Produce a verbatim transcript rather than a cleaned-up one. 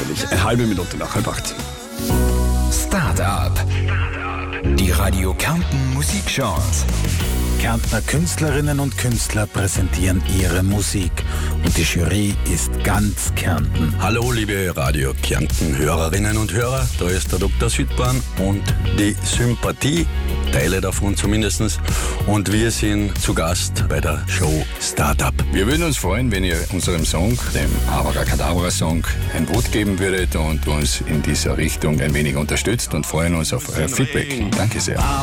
natürlich. Eine halbe Minute nach halb acht. Start-up. Die Radio Kärnten Musikchance. Kärntner Künstlerinnen und Künstler präsentieren ihre Musik und die Jury ist ganz Kärnten. Hallo liebe Radio Kärnten Hörerinnen und Hörer, da ist der Doktor Südbahn und die Sympathie, Teile davon zumindest, und wir sind zu Gast bei der Show Start-up. Wir würden uns freuen, wenn ihr unserem Song, dem Abracadabra-Song, ein Vote geben würdet und uns in dieser Richtung ein wenig unterstützt und freuen uns auf euer Feedback. Danke sehr.